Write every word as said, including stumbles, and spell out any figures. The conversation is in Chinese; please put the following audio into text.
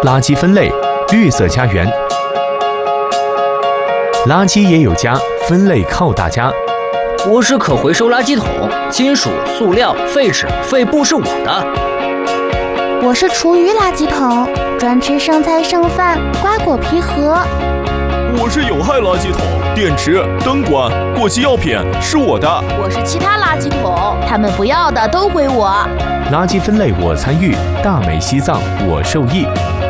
垃圾分类，绿色家园。垃圾也有家，分类靠大家。 我是可回收垃圾桶，金属、塑料、废纸、废布是我的。 我是厨余垃圾桶，专吃剩菜剩饭、瓜果皮盒。 我是有害垃圾桶，电池、灯管、过期药品是我的。 我是其他垃圾桶，他们不要的都归我。 垃圾分类我参与，大美西藏我受益。